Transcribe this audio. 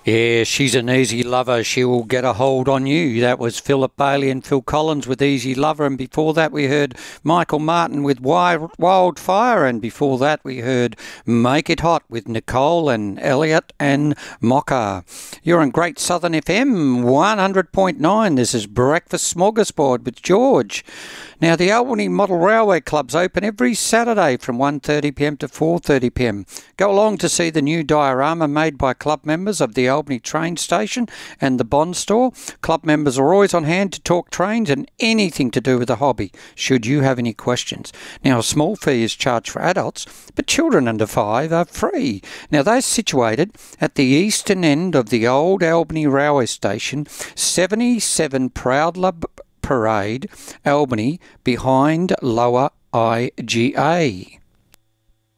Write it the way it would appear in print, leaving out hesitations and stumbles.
Yeah, she's an easy lover. She will get a hold on you. That was Philip Bailey and Phil Collins with Easy Lover. And before that, we heard Michael Martin with Wildfire. And before that, we heard Make It Hot with Nicole and Elliot and Mocha. You're on Great Southern FM 100.9. This is Breakfast Smorgasbord with George. Now, the Albany Model Railway Club's open every Saturday from 1:30pm to 4:30pm. Go along to see the new diorama made by club members of the Albany train station and the Bond store. Club members are always on hand to talk trains and anything to do with the hobby, should you have any questions. Now, a small fee is charged for adults, but children under 5 are free. Now, they're situated at the eastern end of the old Albany Railway Station, 77 Proudler Parade, Albany, behind Lower IGA.